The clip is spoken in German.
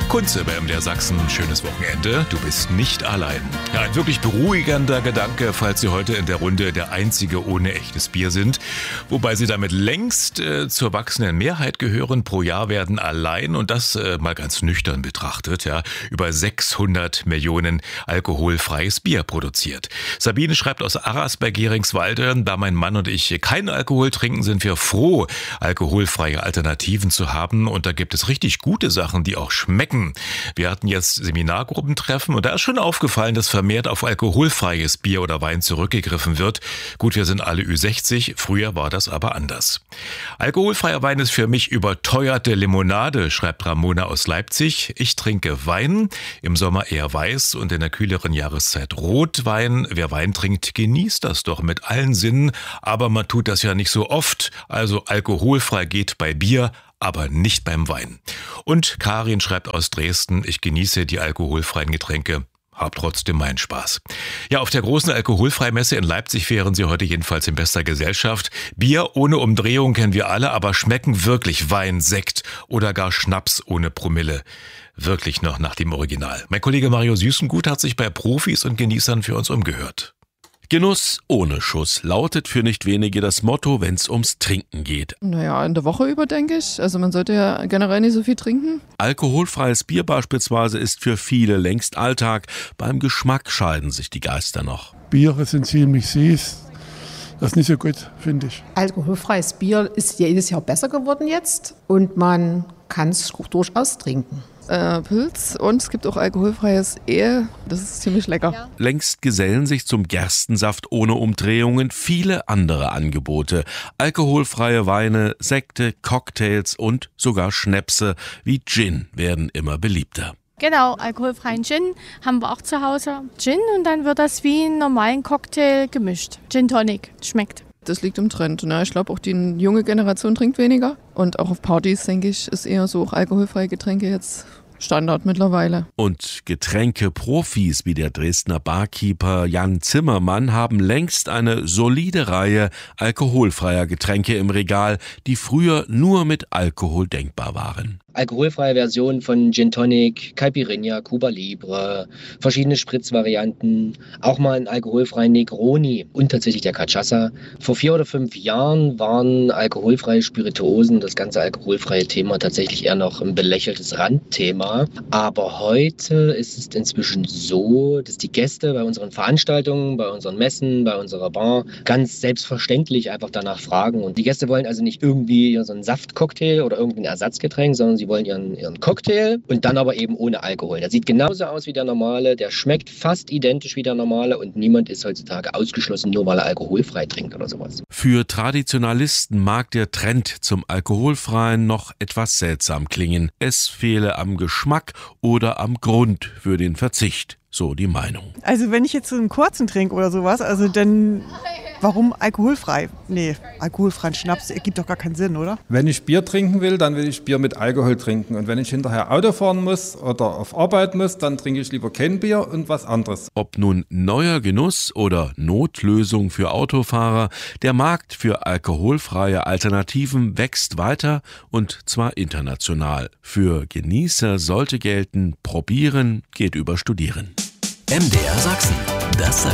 Kunze bei MDR Sachsen, schönes Wochenende. Du bist nicht allein. Ja, ein wirklich beruhigender Gedanke, falls Sie heute in der Runde der Einzige ohne echtes Bier sind. Wobei Sie damit längst zur wachsenden Mehrheit gehören. Pro Jahr werden allein, und das mal ganz nüchtern betrachtet, ja, über 600 Millionen alkoholfreies Bier produziert. Sabine schreibt aus Arras bei Geringswalde: Da mein Mann und ich keinen Alkohol trinken, sind wir froh, alkoholfreie Alternativen zu haben. Und da gibt es richtig gute Sachen, die auch schmecken. Wir hatten jetzt Seminargruppentreffen und da ist schon aufgefallen, dass vermehrt auf alkoholfreies Bier oder Wein zurückgegriffen wird. Gut, wir sind alle Ü60, früher war das aber anders. Alkoholfreier Wein ist für mich überteuerte Limonade, schreibt Ramona aus Leipzig. Ich trinke Wein, im Sommer eher weiß und in der kühleren Jahreszeit Rotwein. Wer Wein trinkt, genießt das doch mit allen Sinnen, aber man tut das ja nicht so oft. Also alkoholfrei geht bei Bier, aber nicht beim Wein. Und Karin schreibt aus Dresden: Ich genieße die alkoholfreien Getränke, hab trotzdem meinen Spaß. Ja, auf der großen Alkoholfreimesse in Leipzig wären Sie heute jedenfalls in bester Gesellschaft. Bier ohne Umdrehung kennen wir alle, aber schmecken wirklich Wein, Sekt oder gar Schnaps ohne Promille wirklich noch nach dem Original? Mein Kollege Mario Süßengut hat sich bei Profis und Genießern für uns umgehört. Genuss ohne Schuss lautet für nicht wenige das Motto, wenn es ums Trinken geht. Naja, in der Woche über, denke ich. Also man sollte ja generell nicht so viel trinken. Alkoholfreies Bier beispielsweise ist für viele längst Alltag. Beim Geschmack scheiden sich die Geister noch. Biere sind ziemlich süß. Das ist nicht so gut, finde ich. Alkoholfreies Bier ist jedes Jahr besser geworden jetzt und man kann es durchaus trinken. Pilz, und es gibt auch alkoholfreies Ale, das ist ziemlich lecker. Ja. Längst gesellen sich zum Gerstensaft ohne Umdrehungen viele andere Angebote. Alkoholfreie Weine, Sekte, Cocktails und sogar Schnäpse wie Gin werden immer beliebter. Genau, alkoholfreien Gin haben wir auch zu Hause. Gin, und dann wird das wie einen normalen Cocktail gemischt. Gin Tonic, schmeckt. Das liegt im Trend. Ne? Ich glaube, auch die junge Generation trinkt weniger. Und auch auf Partys, denke ich, ist eher so auch alkoholfreie Getränke jetzt Standard mittlerweile. Und Getränkeprofis wie der Dresdner Barkeeper Jan Zimmermann haben längst eine solide Reihe alkoholfreier Getränke im Regal, die früher nur mit Alkohol denkbar waren. Alkoholfreie Versionen von Gin Tonic, Caipirinha, Cuba Libre, verschiedene Spritzvarianten, auch mal einen alkoholfreien Negroni und tatsächlich der Cachaça. Vor 4 oder 5 Jahren waren alkoholfreie Spirituosen, das ganze alkoholfreie Thema, tatsächlich eher noch ein belächeltes Randthema. Aber heute ist es inzwischen so, dass die Gäste bei unseren Veranstaltungen, bei unseren Messen, bei unserer Bar ganz selbstverständlich einfach danach fragen. Und die Gäste wollen also nicht irgendwie so einen Saftcocktail oder irgendein Ersatzgetränk, sondern sie wollen ihren Cocktail und dann aber eben ohne Alkohol. Der sieht genauso aus wie der normale, der schmeckt fast identisch wie der normale und niemand ist heutzutage ausgeschlossen, nur weil er alkoholfrei trinkt oder sowas. Für Traditionalisten mag der Trend zum Alkoholfreien noch etwas seltsam klingen. Es fehle am Geschmack oder am Grund für den Verzicht, so die Meinung. Also wenn ich jetzt so einen kurzen trinke oder sowas, also dann warum alkoholfrei? Nee, alkoholfreien Schnaps ergibt doch gar keinen Sinn, oder? Wenn ich Bier trinken will, dann will ich Bier mit Alkohol trinken. Und wenn ich hinterher Auto fahren muss oder auf Arbeit muss, dann trinke ich lieber kein Bier und was anderes. Ob nun neuer Genuss oder Notlösung für Autofahrer, der Markt für alkoholfreie Alternativen wächst weiter, und zwar international. Für Genießer sollte gelten: Probieren geht über Studieren. MDR Sachsen, das